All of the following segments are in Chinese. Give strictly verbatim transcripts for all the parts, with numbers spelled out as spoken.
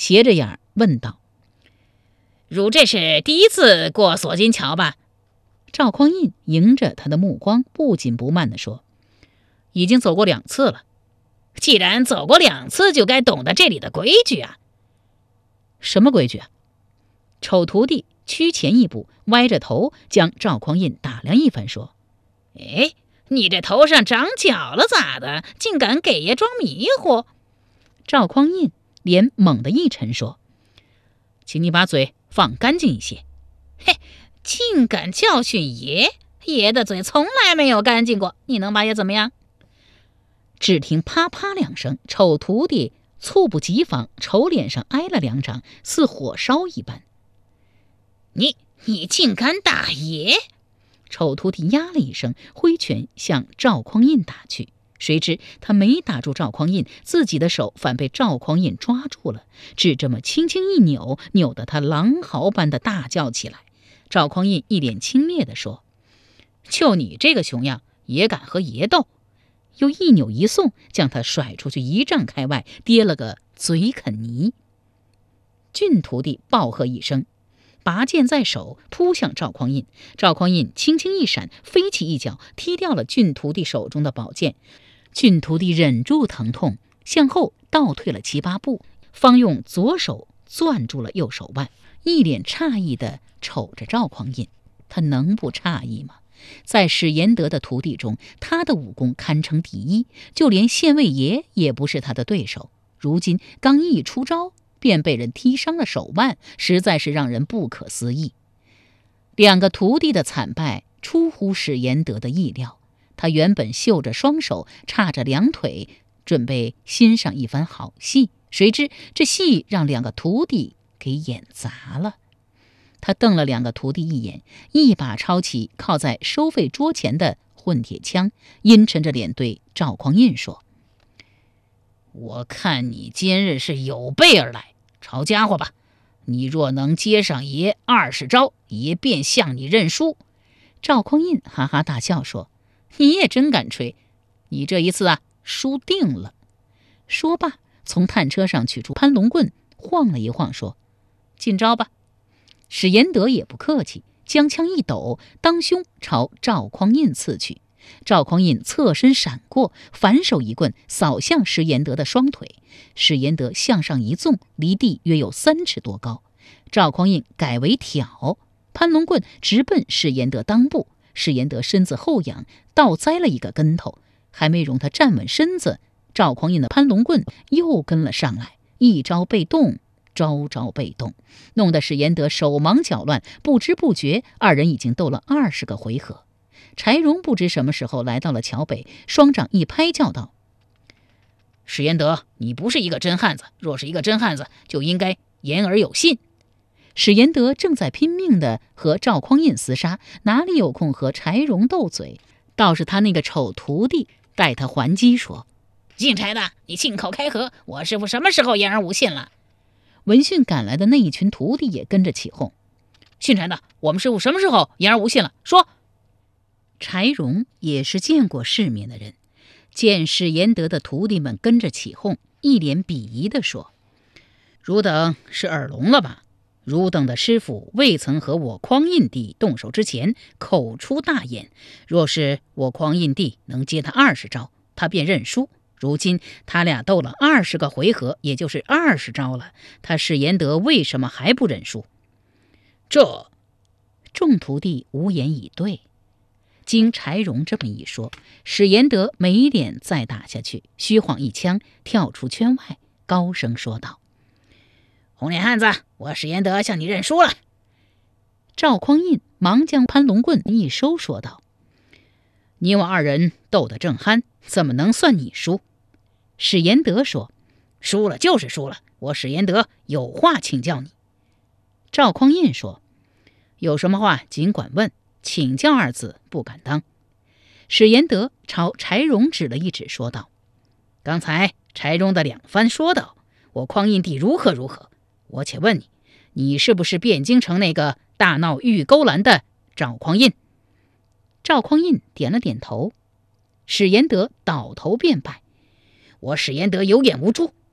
斜着眼问道：“ 汝这是第一次过锁金桥吧？” 赵匡胤迎着他的目光，不紧不慢地说：“已经走过两次了。” 既然走过两次，就该懂得这里的规矩啊。 什么规矩啊？丑徒弟趋前一步，歪着头将赵匡胤打量一番，说：“ 哎，你这头上长角了咋的？竟敢给爷装迷糊？” 赵匡胤脸猛地一沉，说：“请你把嘴放干净一些。” 嘿，竟敢教训爷！爷的嘴从来没有干净过，你能把爷怎么样？ 只听啪啪两声，丑徒弟猝不及防，丑脸上挨了两掌，似火烧一般。 你你竟敢打爷！ 丑徒弟呀了一声，挥拳向赵匡胤打去。谁知他没打住赵匡胤，自己的手反被赵匡胤抓住了，只这么轻轻一扭，扭得他狼嚎般的大叫起来。赵匡胤一脸轻蔑地说：“就你这个熊样，也敢和爷斗？”又一扭一送，将他甩出去一丈开外，跌了个嘴啃泥。俊徒弟暴喝一声，拔剑在手，扑向赵匡胤。赵匡胤轻轻一闪，飞起一脚踢掉了俊徒弟手中的宝剑。俊徒弟忍住疼痛，向后倒退了七八步，方用左手攥住了右手腕，一脸诧异地瞅着赵匡胤。他能不诧异吗？在史延德的徒弟中，他的武功堪称第一，就连县尉爷也不是他的对手。如今刚一出招，便被人踢伤了手腕，实在是让人不可思议。两个徒弟的惨败出乎史延德的意料，他原本绣着双手，叉着两腿，准备欣赏一番好戏，谁知这戏让两个徒弟给演砸了。他瞪了两个徒弟一眼，一把抄起靠在收费桌前的混铁枪，阴沉着脸对赵匡胤说：“我看你今日是有备而来，抄家伙吧！你若能接上爷二十招，爷便向你认输。”赵匡胤哈哈大笑说：“你也真敢吹，你这一次啊，输定了。”说罢，从探车上取出攀龙棍，晃了一晃，说：“进招吧。”史延德也不客气，将枪一抖，当胸朝赵匡胤刺去。赵匡胤侧身闪过，反手一棍扫向史延德的双腿。史延德向上一纵，离地约有三尺多高。赵匡胤改为挑，攀龙棍直奔史延德裆部。史延德身子后仰，倒栽了一个跟头，还没容他站稳身子，赵匡胤的攀龙棍又跟了上来，一招被动，招招被动，弄得史延德手忙脚乱，不知不觉二人已经斗了二十个回合。柴荣不知什么时候来到了桥北，双掌一拍，叫道：“史延德，你不是一个真汉子，若是一个真汉子，就应该言而有信。”史延德正在拼命地和赵匡胤厮杀，哪里有空和柴荣斗嘴？倒是他那个丑徒弟待他还击，说：“ 姓柴的，你信口开河，我师父什么时候言而无信了？” 闻讯赶来的那一群徒弟也跟着起哄：“ 姓柴的，我们师父什么时候言而无信了？说！” 柴荣也是见过世面的人，见史延德的徒弟们跟着起哄，一脸鄙夷地说：“汝等是耳聋了吧？汝等的师傅未曾和我匡胤帝动手之前口出大言，若是我匡胤帝能接他二十招，他便认输。如今他俩斗了二十个回合，也就是二十招了，他史延德为什么还不认输？”这众徒弟无言以对。经柴荣这么一说，史延德没脸再打下去，虚晃一枪跳出圈外，高声说道：“ 红脸汉子，我史延德向你认输了。” 赵匡胤忙将攀龙棍一收，说道：“你我二人斗得正酣，怎么能算你输？”史延德说：“ 输了就是输了，我史延德有话请教你。” 赵匡胤说：“有什么话尽管问，请教二字不敢当。”史延德朝柴荣指了一指，说道：“刚才柴荣的两番说道，我匡胤帝如何如何，我且问你，你是不是汴京城那个大闹玉钩栏的赵匡胤？”赵匡胤点了点头。史延德倒头便拜：“我史延德有眼无珠，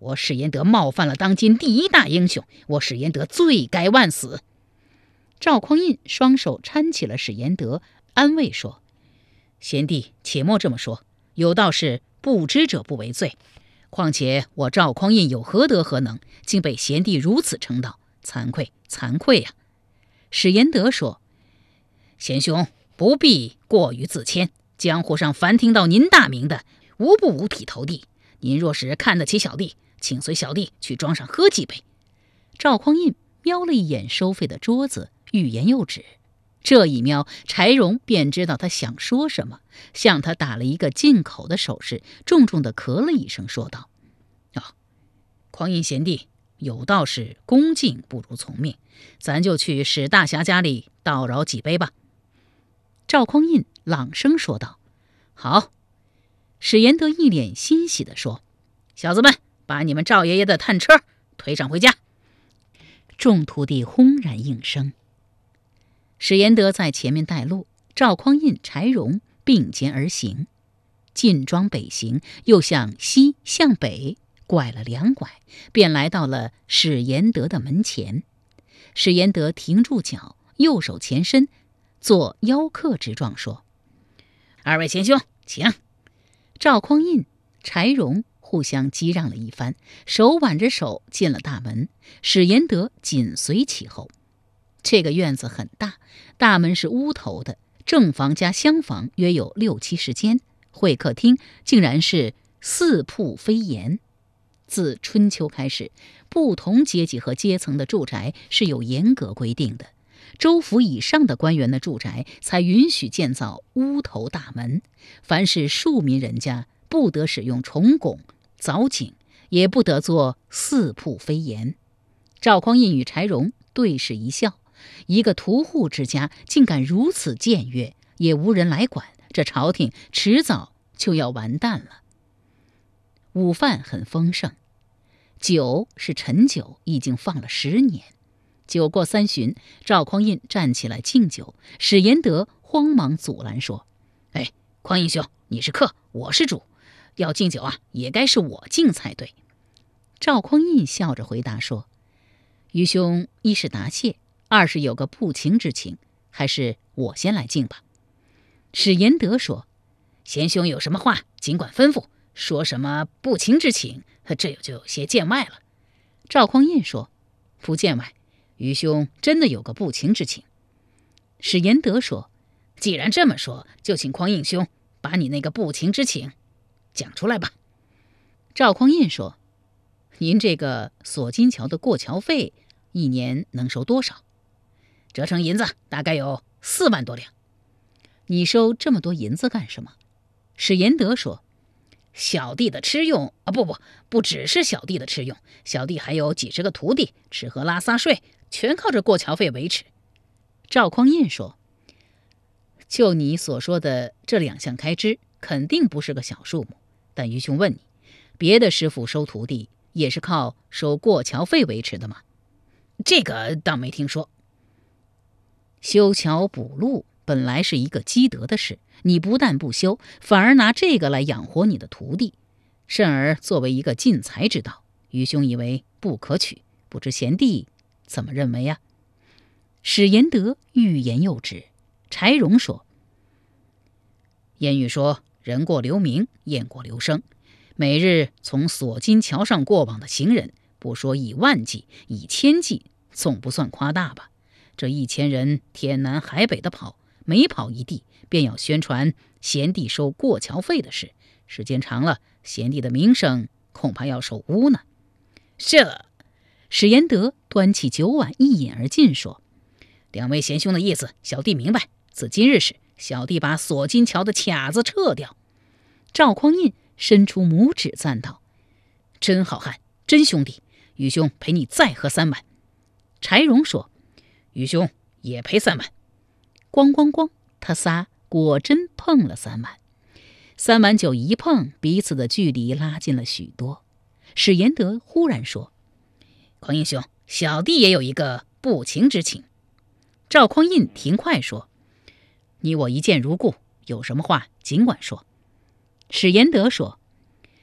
我史延德冒犯了当今第一大英雄，我史延德罪该万死。” 赵匡胤双手搀起了史延德，安慰说：“ 贤弟且莫这么说，有道是不知者不为罪。况且我赵匡胤有何德何能，竟被贤弟如此称道，惭愧惭愧呀！” 史延德说：“ 贤兄不必过于自谦，江湖上凡听到您大名的，无不五体投地。您若是看得起小弟，请随小弟去庄上喝几杯。” 赵匡胤瞄了一眼收费的桌子，欲言又止。这一瞄，柴荣便知道他想说什么，向他打了一个进口的手势，重重地咳了一声，说道：“ 啊，匡胤贤弟，有道是恭敬不如从命，咱就去史大侠家里叨扰几杯吧。” 赵匡胤朗声说道：“ 好。” 史延德一脸欣喜地说：“ 小子们，把你们赵爷爷的探车推上回家。” 众徒弟轰然应声。史延德在前面带路，赵匡胤、柴荣并肩而行。进庄北行，又向西向北拐了两拐，便来到了史延德的门前。史延德停住脚，右手前伸，做邀客之状，说：“ 二位贤兄，请。” 赵匡胤、柴荣互相击让了一番，手挽着手进了大门，史延德紧随其后。这个院子很大，大门是屋头的，正房加厢房约有六七十间，会客厅竟然是四铺飞檐。自春秋开始，不同阶级和阶层的住宅是有严格规定的，州府以上的官员的住宅才允许建造屋头大门，凡是庶民人家不得使用重拱、藻井，也不得做四铺飞檐。赵匡胤与柴荣对视一笑，一个屠户之家竟敢如此僭越，也无人来管，这朝廷迟早就要完蛋了。午饭很丰盛，酒是陈酒，已经放了十年。酒过三巡，赵匡胤站起来敬酒，史延德慌忙阻拦说：“ 哎，匡胤兄，你是客，我是主，要敬酒啊，也该是我敬才对。” 赵匡胤笑着回答说：“余兄一是答谢，二是有个不情之请，还是我先来敬吧。” 史延德说：“贤兄有什么话尽管吩咐，说什么不情之请，这就有些见外了。” 赵匡胤说：“ 不见外，余兄真的有个不情之请。” 史延德说：“ 既然这么说，就请匡胤兄把你那个不情之请讲出来吧。” 赵匡胤说：“您这个锁金桥的过桥费一年能收多少？”“ 折成银子大概有四万多两。”“ 你收这么多银子干什么？”史延德说：“ 小弟的吃用啊，不不，不只是小弟的吃用，小弟还有几十个徒弟，吃喝拉撒睡全靠着过桥费维持。” 赵匡胤说：“就你所说的这两项开支，肯定不是个小数目。但余兄问你，别的师傅收徒弟也是靠收过桥费维持的吗？”“ 这个倒没听说。”“ 修桥补路本来是一个积德的事，你不但不修，反而拿这个来养活你的徒弟，甚而作为一个进财之道，余兄以为不可取，不知贤弟怎么认为呀？”史延德欲言又止。柴荣说：“ 谚语说，人过留名，雁过留声。每日从锁金桥上过往的行人，不说以万计，以千计，总不算夸大吧？这一千人天南海北的跑，每跑一地，便要宣传贤弟收过桥费的事。时间长了，贤弟的名声恐怕要受污呢。”这史延德端起酒碗一饮而尽，说：“ 两位贤兄的意思，小弟明白。自今日始，小弟把锁金桥的卡子撤掉。” 赵匡胤伸出拇指赞道：“ 真好汉，真兄弟！余兄陪你再喝三碗。” 柴荣说：“ 余兄也赔三碗。” 咣咣咣，他仨果真碰了三碗。三碗酒一碰，彼此的距离拉近了许多。史延德忽然说：“ 匡胤兄，小弟也有一个不情之请。” 赵匡胤停快说：“你我一见如故，有什么话尽管说。”史延德说：“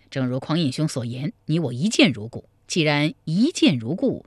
正如匡胤兄所言，你我一见如故。既然一见如故，